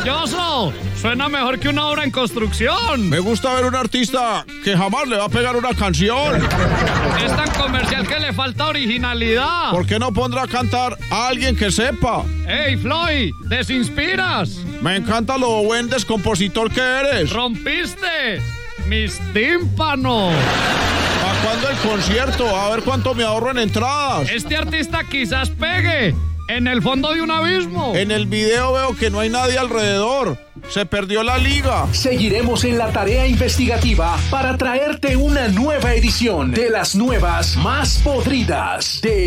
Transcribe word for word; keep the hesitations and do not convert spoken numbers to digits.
maravilloso! Suena mejor que una obra en construcción. Me gusta ver un artista que jamás le va a pegar una canción. Es tan comercial que le falta originalidad. ¿Por qué no pondrá a cantar a alguien que sepa? ¡Ey, Floyd! ¡Desinspiras! Me encanta lo buen descompositor que eres. ¡Rompiste mis tímpanos! ¿A cuándo el concierto? A ver cuánto me ahorro en entradas. Este artista quizás pegue en el fondo de un abismo. En el video veo que no hay nadie alrededor. Se perdió la liga. Seguiremos en la tarea investigativa para traerte una nueva edición de las nuevas más podridas de